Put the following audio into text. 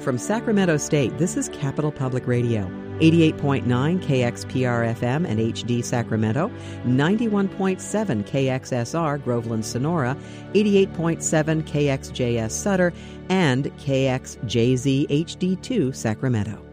From Sacramento State, this is Capital Public Radio. 88.9 KXPR-FM and HD Sacramento, 91.7 KXSR Groveland Sonora, 88.7 KXJS Sutter, and KXJZ HD2 Sacramento.